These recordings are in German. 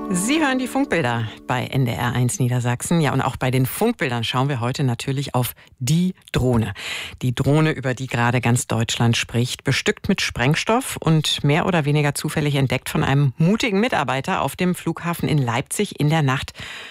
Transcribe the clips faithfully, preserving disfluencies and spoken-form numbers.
Sie hören die Funkbilder bei N D R eins Niedersachsen. Ja, und auch bei den Funkbildern schauen wir heute natürlich auf die Drohne. Die Drohne, über die gerade ganz Deutschland spricht, bestückt mit Sprengstoff und mehr oder weniger zufällig entdeckt von einem mutigen Mitarbeiter auf dem Flughafen in Leipzig in der Nacht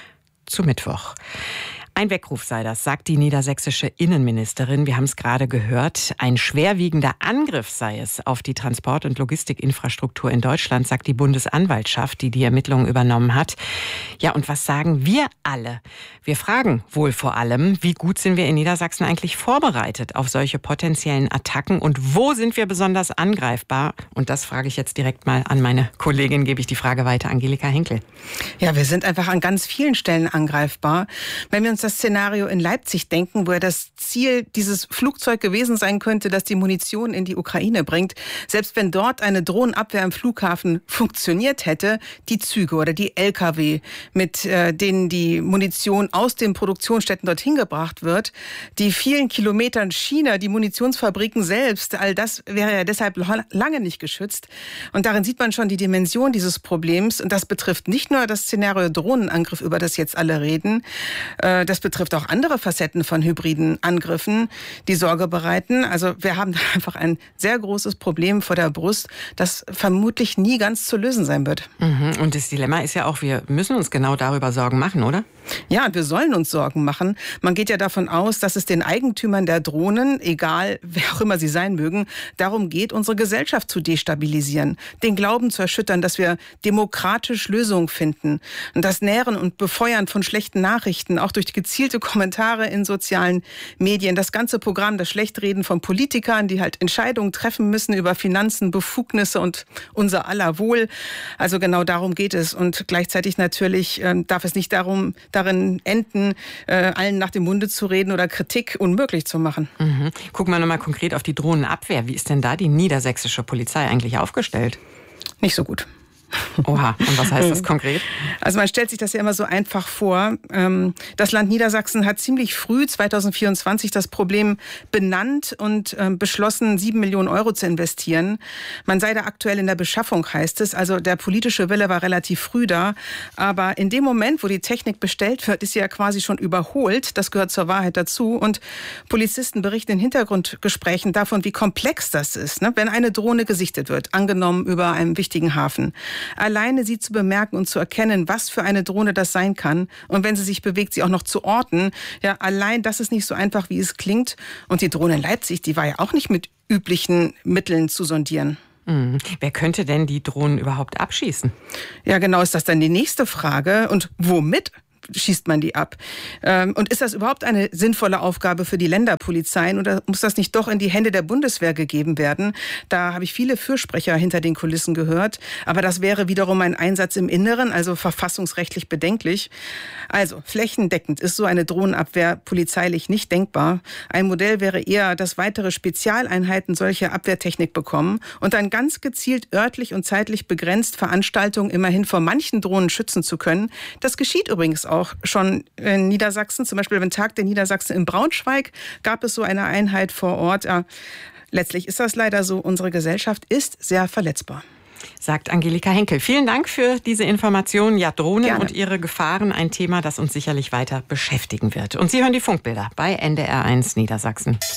zu Mittwoch. Ein Weckruf sei das, sagt die niedersächsische Innenministerin. Wir haben es gerade gehört. Ein schwerwiegender Angriff sei es auf die Transport- und Logistikinfrastruktur in Deutschland, sagt die Bundesanwaltschaft, die die Ermittlungen übernommen hat. Ja, und was sagen wir alle? Wir fragen wohl vor allem, wie gut sind wir in Niedersachsen eigentlich vorbereitet auf solche potenziellen Attacken und wo sind wir besonders angreifbar? Und das frage ich jetzt direkt mal an meine Kollegin, gebe ich die Frage weiter, Angelika Henkel. Ja, wir sind einfach an ganz vielen Stellen angreifbar. Wenn wir uns das Szenario in Leipzig denken, wo ja das Ziel dieses Flugzeug gewesen sein könnte, das die Munition in die Ukraine bringt, selbst wenn dort eine Drohnenabwehr im Flughafen funktioniert hätte, die Züge oder die L K W, mit äh, denen die Munition aus den Produktionsstätten dorthin gebracht wird, die vielen Kilometern Schiene, die Munitionsfabriken selbst, all das wäre ja deshalb lange nicht geschützt. Und darin sieht man schon die Dimension dieses Problems. Und das betrifft nicht nur das Szenario Drohnenangriff, über das jetzt alle reden. Äh, Das betrifft auch andere Facetten von hybriden Angriffen, die Sorge bereiten. Also wir haben da einfach ein sehr großes Problem vor der Brust, das vermutlich nie ganz zu lösen sein wird. Und das Dilemma ist ja auch, wir müssen uns genau darüber Sorgen machen, oder? Ja, wir sollen uns Sorgen machen. Man geht ja davon aus, dass es den Eigentümern der Drohnen, egal wer auch immer sie sein mögen, darum geht, unsere Gesellschaft zu destabilisieren, den Glauben zu erschüttern, dass wir demokratisch Lösungen finden. Und das Nähren und Befeuern von schlechten Nachrichten, auch durch gezielte Kommentare in sozialen Medien, das ganze Programm, das Schlechtreden von Politikern, die halt Entscheidungen treffen müssen über Finanzen, Befugnisse und unser aller Wohl. Also genau darum geht es. Und gleichzeitig natürlich äh, darf es nicht darum, darin enden, äh, allen nach dem Munde zu reden oder Kritik unmöglich zu machen. Mhm. Gucken wir nochmal konkret auf die Drohnenabwehr. Wie ist denn da die niedersächsische Polizei eigentlich aufgestellt? Nicht so gut. Oha, und was heißt das konkret? Also man stellt sich das ja immer so einfach vor. Das Land Niedersachsen hat ziemlich früh, zweitausendvierundzwanzig, das Problem benannt und beschlossen, sieben Millionen Euro zu investieren. Man sei da aktuell in der Beschaffung, heißt es. Also der politische Wille war relativ früh da. Aber in dem Moment, wo die Technik bestellt wird, ist sie ja quasi schon überholt. Das gehört zur Wahrheit dazu. Und Polizisten berichten in Hintergrundgesprächen davon, wie komplex das ist, ne? Wenn eine Drohne gesichtet wird, angenommen über einem wichtigen Hafen. Alleine sie zu bemerken und zu erkennen, was für eine Drohne das sein kann. Und wenn sie sich bewegt, sie auch noch zu orten. Ja, allein das ist nicht so einfach, wie es klingt. Und die Drohne in Leipzig, die war ja auch nicht mit üblichen Mitteln zu sondieren. Mhm. Wer könnte denn die Drohnen überhaupt abschießen? Ja, genau, ist das dann die nächste Frage. Und womit schießt man die ab? Und ist das überhaupt eine sinnvolle Aufgabe für die Länderpolizeien oder muss das nicht doch in die Hände der Bundeswehr gegeben werden? Da habe ich viele Fürsprecher hinter den Kulissen gehört. Aber das wäre wiederum ein Einsatz im Inneren, also verfassungsrechtlich bedenklich. Also flächendeckend ist so eine Drohnenabwehr polizeilich nicht denkbar. Ein Modell wäre eher, dass weitere Spezialeinheiten solche Abwehrtechnik bekommen und dann ganz gezielt örtlich und zeitlich begrenzt Veranstaltungen immerhin vor manchen Drohnen schützen zu können. Das geschieht übrigens auch. Auch schon in Niedersachsen, zum Beispiel beim Tag der Niedersachsen in Braunschweig, gab es so eine Einheit vor Ort. Ja, letztlich ist das leider so, unsere Gesellschaft ist sehr verletzbar. Sagt Angelika Henkel. Vielen Dank für diese Informationen. Ja, Drohnen Gerne. Und ihre Gefahren, ein Thema, das uns sicherlich weiter beschäftigen wird. Und Sie hören die Funkbilder bei N D R eins Niedersachsen.